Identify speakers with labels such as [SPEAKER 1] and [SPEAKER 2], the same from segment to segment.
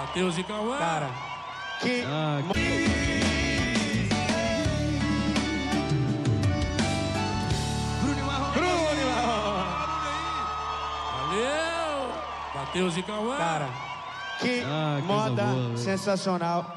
[SPEAKER 1] Matheus e Cauã.
[SPEAKER 2] Cara, que... Bruno Marrone.
[SPEAKER 1] Valeu. Matheus e Cauã.
[SPEAKER 2] Cara, que moda boa, sensacional.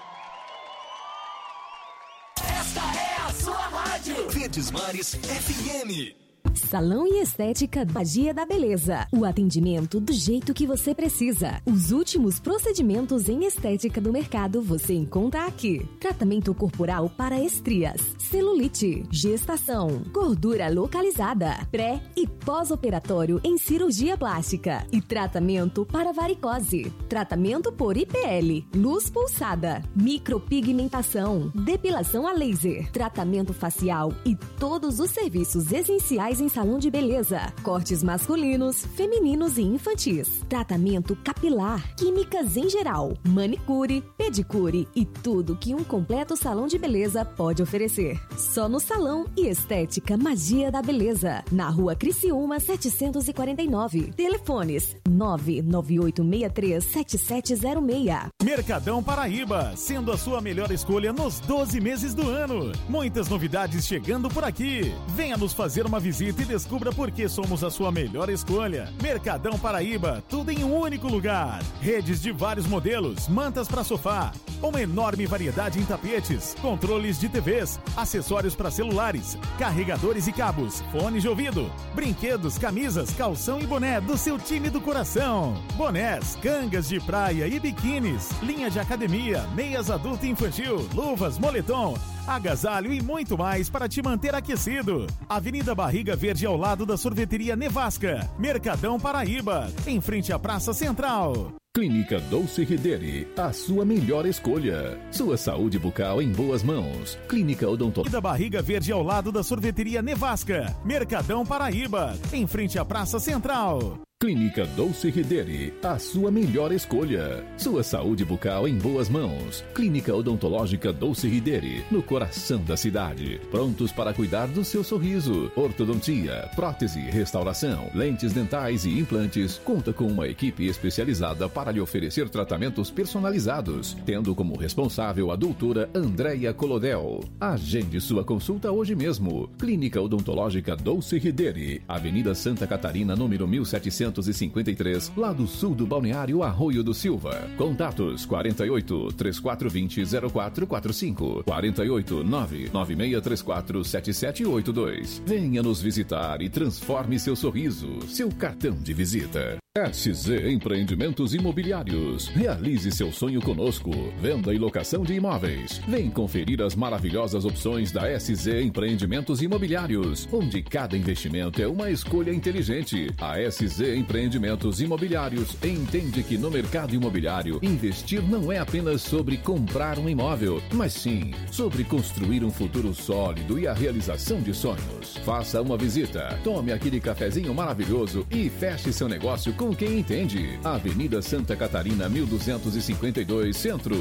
[SPEAKER 3] Esta é a sua rádio.
[SPEAKER 4] Verdes Mares FM.
[SPEAKER 5] Salão e Estética Magia da Beleza. O atendimento do jeito que você precisa. Os últimos procedimentos em estética do mercado você encontra aqui. Tratamento corporal para estrias, celulite, gestação, gordura localizada, pré e pós-operatório em cirurgia plástica e tratamento para varicose. Tratamento por IPL, luz pulsada, micropigmentação, depilação a laser, tratamento facial e todos os serviços essenciais em salão de beleza, cortes masculinos, femininos e infantis, tratamento capilar, químicas em geral, manicure, pedicure e tudo que um completo salão de beleza pode oferecer. Só no Salão e Estética Magia da Beleza, na Rua Criciúma 749. Telefones 998637706.
[SPEAKER 6] Mercadão Paraíba, sendo a sua melhor escolha nos 12 meses do ano. Muitas novidades chegando por aqui. Venha nos fazer uma visita e descubra por que somos a sua melhor escolha. Mercadão Paraíba, tudo em um único lugar. Redes de vários modelos, mantas para sofá, uma enorme variedade em tapetes, controles de TVs, acessórios para celulares, carregadores e cabos, fones de ouvido, brinquedos, camisas, calção e boné do seu time do coração. Bonés, cangas de praia e biquínis, linha de academia, meias adulto e infantil, luvas, moletom, agasalho e muito mais para te manter aquecido. Avenida Barriga Verde ao lado da sorveteria Nevasca. Mercadão Paraíba, em frente à Praça Central.
[SPEAKER 7] Clínica Dolce Ridere, a sua melhor escolha. Sua saúde bucal em boas mãos. Clínica Odontológica.
[SPEAKER 6] Da Barriga Verde ao lado da sorveteria Nevasca. Mercadão Paraíba, em frente à Praça Central.
[SPEAKER 7] Clínica Dolce Ridere, a sua melhor escolha. Sua saúde bucal em boas mãos. Clínica Odontológica Dolce Ridere, no coração da cidade. Prontos para cuidar do seu sorriso. Ortodontia, prótese, restauração, lentes dentais e implantes. Conta com uma equipe especializada para lhe oferecer tratamentos personalizados, tendo como responsável a doutora Andréia Colodel. Agende sua consulta hoje mesmo. Clínica Odontológica Dolce Ridere, Avenida Santa Catarina, número 1753, lado sul do Balneário Arroio do Silva. Contatos 48 3420 0445, 48 99634 7782. Venha nos visitar e transforme seu sorriso, seu cartão de visita. SZ Empreendimentos Imobiliários. Realize seu sonho conosco. Venda e locação de imóveis. Vem conferir as maravilhosas opções da SZ Empreendimentos Imobiliários, onde cada investimento é uma escolha inteligente. A SZ Empreendimentos Imobiliários entende que no mercado imobiliário, investir não é apenas sobre comprar um imóvel, mas sim sobre construir um futuro sólido e a realização de sonhos. Faça uma visita, tome aquele cafezinho maravilhoso e feche seu negócio com quem entende. Avenida Santa Catarina, 1252, Centro.